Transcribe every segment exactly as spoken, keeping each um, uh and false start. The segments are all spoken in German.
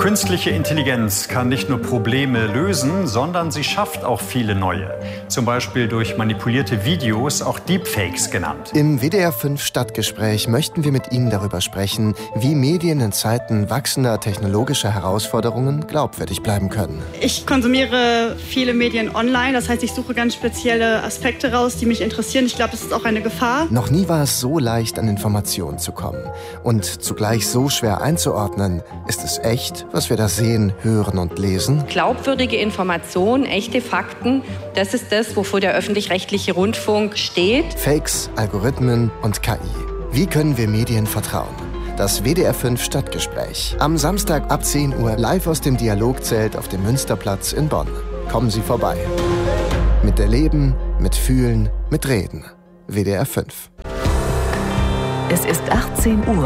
Künstliche Intelligenz kann nicht nur Probleme lösen, sondern sie schafft auch viele neue. Zum Beispiel durch manipulierte Videos, auch Deepfakes genannt. Im W D R fünf Stadtgespräch möchten wir mit Ihnen darüber sprechen, wie Medien in Zeiten wachsender technologischer Herausforderungen glaubwürdig bleiben können. Ich konsumiere viele Medien online, das heißt, ich suche ganz spezielle Aspekte raus, die mich interessieren. Ich glaube, das ist auch eine Gefahr. Noch nie war es so leicht, an Informationen zu kommen. Und zugleich so schwer einzuordnen, ist es echt, was wir da sehen, hören und lesen? Glaubwürdige Informationen, echte Fakten, das ist das, wofür der öffentlich-rechtliche Rundfunk steht. Fakes, Algorithmen und K I. Wie können wir Medien vertrauen? Das W D R fünf Stadtgespräch. Am Samstag ab zehn Uhr live aus dem Dialogzelt auf dem Münsterplatz in Bonn. Kommen Sie vorbei. Mit Erleben, mit Fühlen, mit Reden. W D R fünf. Es ist achtzehn Uhr.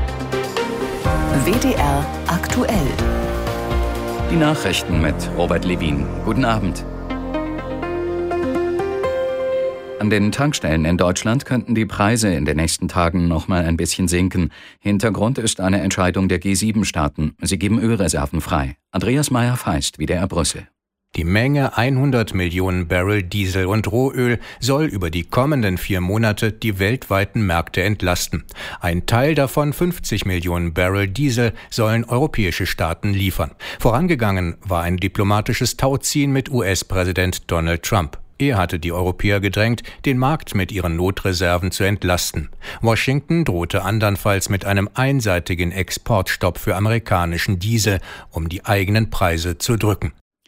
W D R aktuell. Die Nachrichten mit Robert Levin. Guten Abend. An den Tankstellen in Deutschland könnten die Preise in den nächsten Tagen noch mal ein bisschen sinken. Hintergrund ist eine Entscheidung der G sieben Staaten. Sie geben Ölreserven frei. Andreas Meyer-Feist, W D R Brüssel. Die Menge hundert Millionen Barrel Diesel und Rohöl soll über die kommenden vier Monate die weltweiten Märkte entlasten. Ein Teil davon, fünfzig Millionen Barrel Diesel, sollen europäische Staaten liefern. Vorangegangen war ein diplomatisches Tauziehen mit U S-Präsident Donald Trump. Er hatte die Europäer gedrängt, den Markt mit ihren Notreserven zu entlasten. Washington drohte andernfalls mit einem einseitigen Exportstopp für amerikanischen Diesel, um die eigenen Preise zu drücken.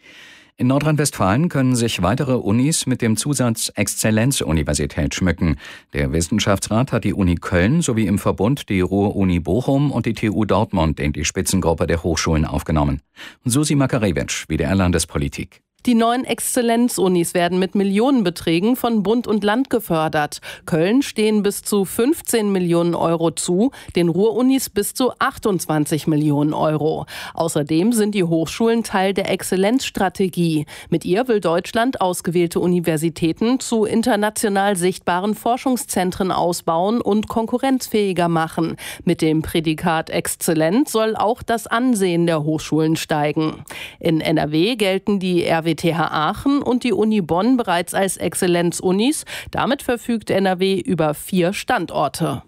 In Nordrhein-Westfalen können sich weitere Unis mit dem Zusatz Exzellenzuniversität schmücken. Der Wissenschaftsrat hat die Uni Köln sowie im Verbund die Ruhr-Uni Bochum und die T U Dortmund in die Spitzengruppe der Hochschulen aufgenommen. Susi Makarewitsch, W D R Landespolitik. Die neuen Exzellenzunis werden mit Millionenbeträgen von Bund und Land gefördert. Köln stehen bis zu fünfzehn Millionen Euro zu, den Ruhr-Unis bis zu achtundzwanzig Millionen Euro. Außerdem sind die Hochschulen Teil der Exzellenzstrategie. Mit ihr will Deutschland ausgewählte Universitäten zu international sichtbaren Forschungszentren ausbauen und konkurrenzfähiger machen. Mit dem Prädikat Exzellenz soll auch das Ansehen der Hochschulen steigen. In N R W gelten die R W T H Aachen und die Uni Bonn bereits als Exzellenzunis. Damit verfügt N R W über vier Standorte.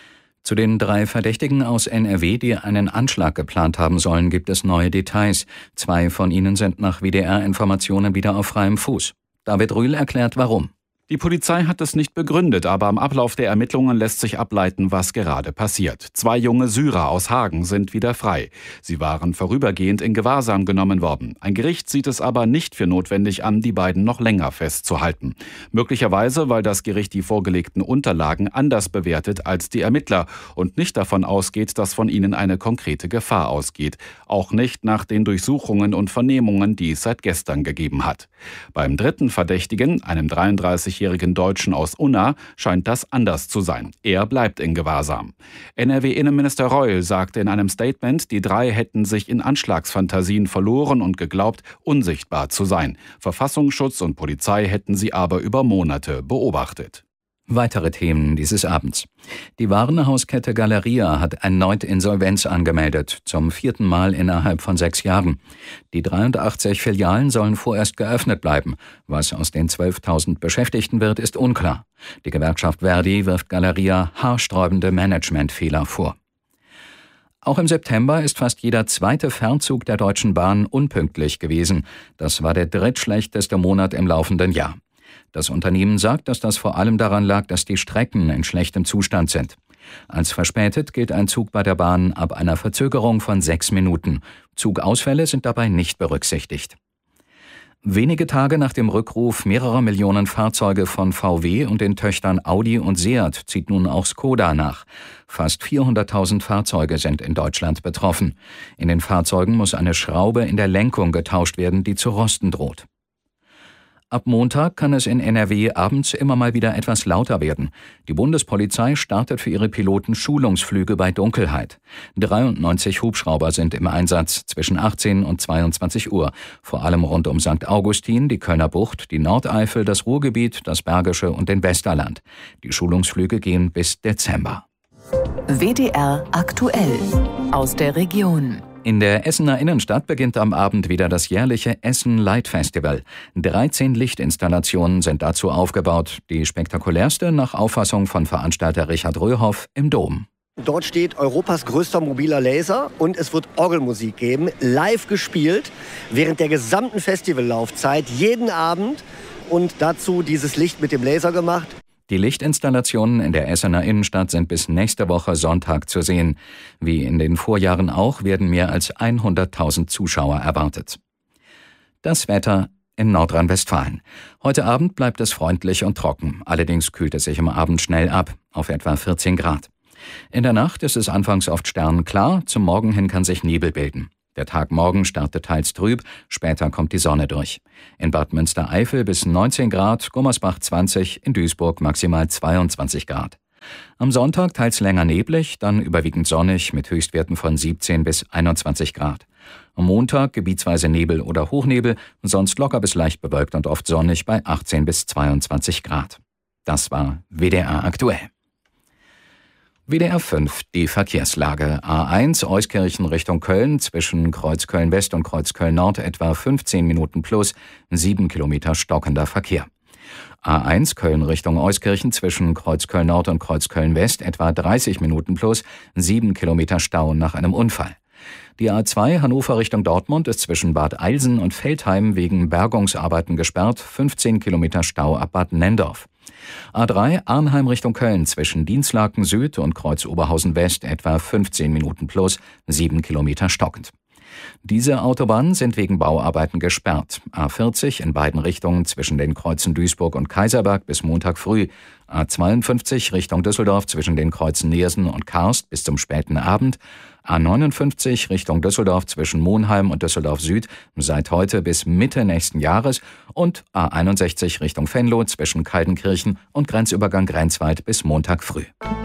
Zu den drei Verdächtigen aus N R W, die einen Anschlag geplant haben sollen, gibt es neue Details. Zwei von ihnen sind nach W D R-Informationen wieder auf freiem Fuß. David Rühl erklärt, warum. Die Polizei hat es nicht begründet, aber am Ablauf der Ermittlungen lässt sich ableiten, was gerade passiert. Zwei junge Syrer aus Hagen sind wieder frei. Sie waren vorübergehend in Gewahrsam genommen worden. Ein Gericht sieht es aber nicht für notwendig an, die beiden noch länger festzuhalten. Möglicherweise, weil das Gericht die vorgelegten Unterlagen anders bewertet als die Ermittler und nicht davon ausgeht, dass von ihnen eine konkrete Gefahr ausgeht. Auch nicht nach den Durchsuchungen und Vernehmungen, die es seit gestern gegeben hat. Beim dritten Verdächtigen, einem dreiunddreißigjährigen Deutschen aus Unna, scheint das anders zu sein. Er bleibt in Gewahrsam. N R W-Innenminister Reul sagte in einem Statement, die drei hätten sich in Anschlagsfantasien verloren und geglaubt, unsichtbar zu sein. Verfassungsschutz und Polizei hätten sie aber über Monate beobachtet. Weitere Themen dieses Abends. Die Warenhauskette Galeria hat erneut Insolvenz angemeldet, zum vierten Mal innerhalb von sechs Jahren. Die dreiundachtzig Filialen sollen vorerst geöffnet bleiben. Was aus den zwölftausend Beschäftigten wird, ist unklar. Die Gewerkschaft Verdi wirft Galeria haarsträubende Managementfehler vor. Auch im September ist fast jeder zweite Fernzug der Deutschen Bahn unpünktlich gewesen. Das war der drittschlechteste Monat im laufenden Jahr. Das Unternehmen sagt, dass das vor allem daran lag, dass die Strecken in schlechtem Zustand sind. Als verspätet gilt ein Zug bei der Bahn ab einer Verzögerung von sechs Minuten. Zugausfälle sind dabei nicht berücksichtigt. Wenige Tage nach dem Rückruf mehrerer Millionen Fahrzeuge von V W und den Töchtern Audi und Seat zieht nun auch Skoda nach. Fast vierhunderttausend Fahrzeuge sind in Deutschland betroffen. In den Fahrzeugen muss eine Schraube in der Lenkung getauscht werden, die zu rosten droht. Ab Montag kann es in N R W abends immer mal wieder etwas lauter werden. Die Bundespolizei startet für ihre Piloten Schulungsflüge bei Dunkelheit. dreiundneunzig Hubschrauber sind im Einsatz zwischen achtzehn und zweiundzwanzig Uhr. Vor allem rund um Sankt Augustin, die Kölner Bucht, die Nordeifel, das Ruhrgebiet, das Bergische und den Westerland. Die Schulungsflüge gehen bis Dezember. W D R aktuell aus der Region. In der Essener Innenstadt beginnt am Abend wieder das jährliche Essen Light Festival. dreizehn Lichtinstallationen sind dazu aufgebaut. Die spektakulärste nach Auffassung von Veranstalter Richard Röhoff im Dom. Dort steht Europas größter mobiler Laser und es wird Orgelmusik geben, live gespielt, während der gesamten Festivallaufzeit, jeden Abend, und dazu dieses Licht mit dem Laser gemacht. Die Lichtinstallationen in der Essener Innenstadt sind bis nächste Woche Sonntag zu sehen. Wie in den Vorjahren auch werden mehr als hunderttausend Zuschauer erwartet. Das Wetter in Nordrhein-Westfalen. Heute Abend bleibt es freundlich und trocken. Allerdings kühlt es sich am Abend schnell ab, auf etwa vierzehn Grad. In der Nacht ist es anfangs oft sternklar, zum Morgen hin kann sich Nebel bilden. Der Tag morgen startet teils trüb, später kommt die Sonne durch. In Bad Münstereifel bis neunzehn Grad, Gummersbach zwanzig, in Duisburg maximal zweiundzwanzig Grad. Am Sonntag teils länger neblig, dann überwiegend sonnig mit Höchstwerten von siebzehn bis einundzwanzig Grad. Am Montag gebietsweise Nebel oder Hochnebel, sonst locker bis leicht bewölkt und oft sonnig bei achtzehn bis zweiundzwanzig Grad. Das war W D R aktuell. W D R fünf, die Verkehrslage. A eins, Euskirchen Richtung Köln, zwischen Kreuzköln West und Kreuzköln Nord etwa fünfzehn Minuten plus, sieben Kilometer stockender Verkehr. A eins, Köln Richtung Euskirchen, zwischen Kreuzköln Nord und Kreuzköln West etwa dreißig Minuten plus, sieben Kilometer Stau nach einem Unfall. Die A zwei, Hannover Richtung Dortmund, ist zwischen Bad Eilsen und Veltheim wegen Bergungsarbeiten gesperrt, fünfzehn Kilometer Stau ab Bad Nendorf. A drei, Arnheim Richtung Köln, zwischen Dienstlaken Süd und Kreuz Oberhausen West etwa fünfzehn Minuten plus, sieben Kilometer stockend. Diese Autobahnen sind wegen Bauarbeiten gesperrt. A vierzig in beiden Richtungen zwischen den Kreuzen Duisburg und Kaiserberg bis Montag früh. A zweiundfünfzig Richtung Düsseldorf zwischen den Kreuzen Neersen und Karst bis zum späten Abend. A neunundfünfzig Richtung Düsseldorf zwischen Monheim und Düsseldorf Süd seit heute bis Mitte nächsten Jahres und A einundsechzig Richtung Venlo zwischen Kaldenkirchen und Grenzübergang Grenzwald bis Montag früh.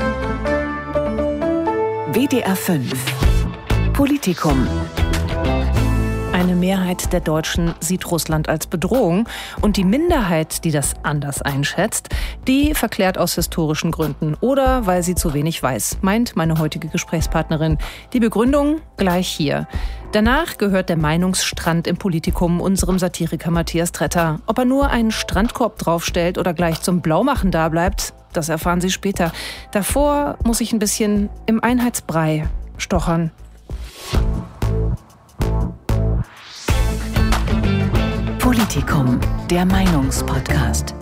W D R fünf Politikum. Eine Mehrheit der Deutschen sieht Russland als Bedrohung und die Minderheit, die das anders einschätzt, die verklärt aus historischen Gründen oder weil sie zu wenig weiß, meint meine heutige Gesprächspartnerin. Die Begründung gleich hier. Danach gehört der Meinungsstrand im Politikum unserem Satiriker Matthias Tretter. Ob er nur einen Strandkorb draufstellt oder gleich zum Blaumachen da bleibt, das erfahren Sie später. Davor muss ich ein bisschen im Einheitsbrei stochern. Politikum, der Meinungspodcast.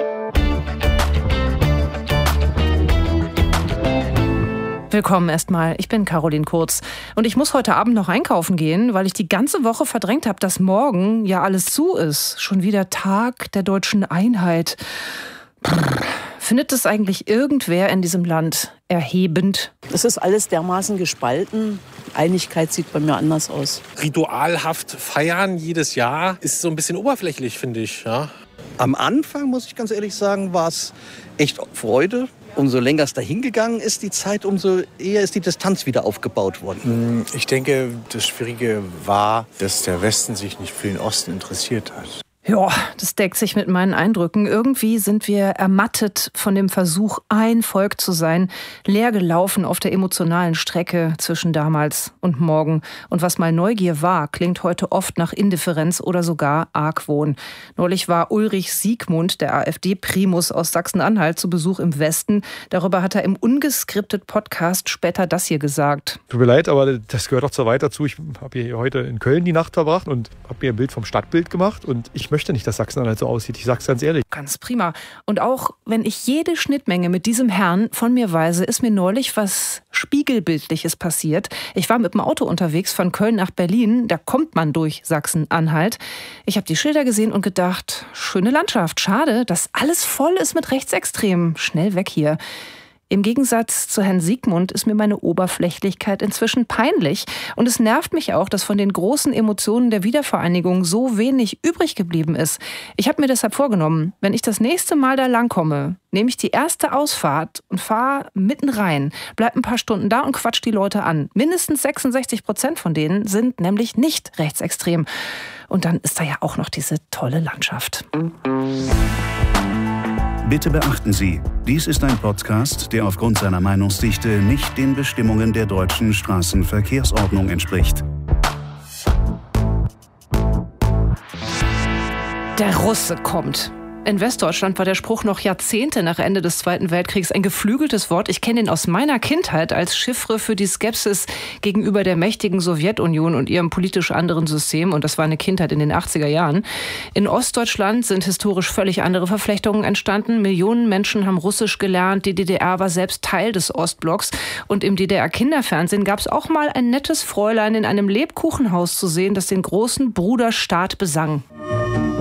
Willkommen erstmal, ich bin Caroline Kurz und ich muss heute Abend noch einkaufen gehen, weil ich die ganze Woche verdrängt habe, dass morgen ja alles zu ist. Schon wieder Tag der deutschen Einheit. Findet es eigentlich irgendwer in diesem Land erhebend? Es ist alles dermaßen gespalten. Einigkeit sieht bei mir anders aus. Ritualhaft feiern jedes Jahr ist so ein bisschen oberflächlich, finde ich. Ja. Am Anfang, muss ich ganz ehrlich sagen, war es echt Freude. Umso länger es dahin gegangen ist, die Zeit, umso eher ist die Distanz wieder aufgebaut worden. Ich denke, das Schwierige war, dass der Westen sich nicht für den Osten interessiert hat. Ja, das deckt sich mit meinen Eindrücken. Irgendwie sind wir ermattet von dem Versuch, ein Volk zu sein, leer gelaufen auf der emotionalen Strecke zwischen damals und morgen. Und was mal Neugier war, klingt heute oft nach Indifferenz oder sogar Argwohn. Neulich war Ulrich Siegmund, der AfD-Primus aus Sachsen-Anhalt, zu Besuch im Westen. Darüber hat er im ungeskriptet Podcast später das hier gesagt. Tut mir leid, aber das gehört doch so weit dazu. Ich habe hier heute in Köln die Nacht verbracht und habe mir ein Bild vom Stadtbild gemacht und ich möchte nicht, dass Sachsen-Anhalt so aussieht. Ich sag's ganz ehrlich. Ganz prima. Und auch wenn ich jede Schnittmenge mit diesem Herrn von mir weise, ist mir neulich was Spiegelbildliches passiert. Ich war mit dem Auto unterwegs von Köln nach Berlin. Da kommt man durch Sachsen-Anhalt. Ich habe die Schilder gesehen und gedacht, schöne Landschaft. Schade, dass alles voll ist mit Rechtsextremen. Schnell weg hier. Im Gegensatz zu Herrn Siegmund ist mir meine Oberflächlichkeit inzwischen peinlich. Und es nervt mich auch, dass von den großen Emotionen der Wiedervereinigung so wenig übrig geblieben ist. Ich habe mir deshalb vorgenommen, wenn ich das nächste Mal da langkomme, nehme ich die erste Ausfahrt und fahre mitten rein, bleib ein paar Stunden da und quatsch die Leute an. Mindestens sechsundsechzig Prozent von denen sind nämlich nicht rechtsextrem. Und dann ist da ja auch noch diese tolle Landschaft. Bitte beachten Sie, dies ist ein Podcast, der aufgrund seiner Meinungsdichte nicht den Bestimmungen der deutschen Straßenverkehrsordnung entspricht. Der Russe kommt. In Westdeutschland war der Spruch noch Jahrzehnte nach Ende des Zweiten Weltkriegs ein geflügeltes Wort. Ich kenne ihn aus meiner Kindheit als Chiffre für die Skepsis gegenüber der mächtigen Sowjetunion und ihrem politisch anderen System. Und das war eine Kindheit in den achtziger Jahren. In Ostdeutschland sind historisch völlig andere Verflechtungen entstanden. Millionen Menschen haben Russisch gelernt. Die D D R war selbst Teil des Ostblocks. Und im D D R-Kinderfernsehen gab es auch mal ein nettes Fräulein in einem Lebkuchenhaus zu sehen, das den großen Bruder Staat besang.